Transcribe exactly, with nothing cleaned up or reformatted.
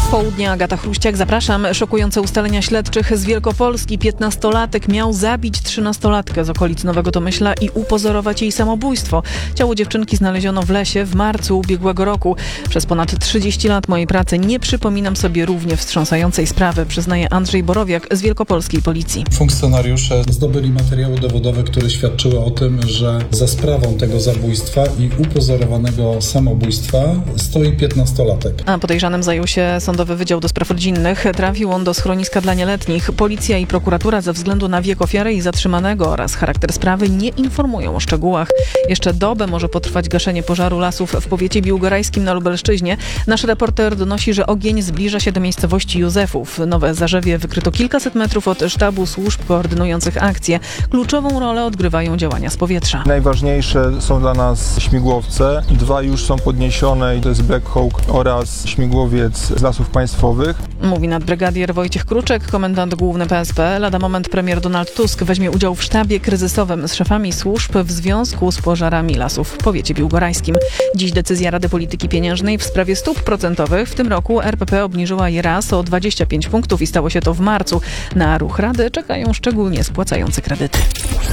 Południe, Agata Chruściak, zapraszam. Szokujące ustalenia śledczych z Wielkopolski. piętnastolatek miał zabić trzynastolatkę z okolic Nowego Tomyśla i upozorować jej samobójstwo. Ciało dziewczynki znaleziono w lesie w marcu ubiegłego roku. Przez ponad trzydzieści lat mojej pracy nie przypominam sobie równie wstrząsającej sprawy, przyznaje Andrzej Borowiak z wielkopolskiej policji. Funkcjonariusze zdobyli materiały dowodowe, które świadczyły o tym, że za sprawą tego zabójstwa i upozorowanego samobójstwa stoi piętnastolatek. A podejrzanym zajął się Sądowy Wydział do Spraw Rodzinnych. Trafił on do schroniska dla nieletnich. Policja i prokuratura ze względu na wiek ofiary i zatrzymanego oraz charakter sprawy nie informują o szczegółach. Jeszcze dobę może potrwać gaszenie pożaru lasów w powiecie biłgorajskim na Lubelszczyźnie. Nasz reporter donosi, że ogień zbliża się do miejscowości Józefów. Nowe Zarzewie wykryto kilkaset metrów od sztabu służb koordynujących akcję. Kluczową rolę odgrywają działania z powietrza. Najważniejsze są dla nas śmigłowce. Dwa już są podniesione i to jest Black Hawk oraz śmigłowiec z Lasów Państwowych. Mówi nadbrygadier Wojciech Kruczek, komendant główny P S P. Lada moment premier Donald Tusk weźmie udział w sztabie kryzysowym z szefami służb w związku z pożarami lasów w powiecie biłgorajskim. Dziś decyzja Rady Polityki Pieniężnej w sprawie stóp procentowych. W tym roku R P P obniżyła je raz o dwadzieścia pięć punktów i stało się to w marcu. Na ruch Rady czekają szczególnie spłacający kredyty.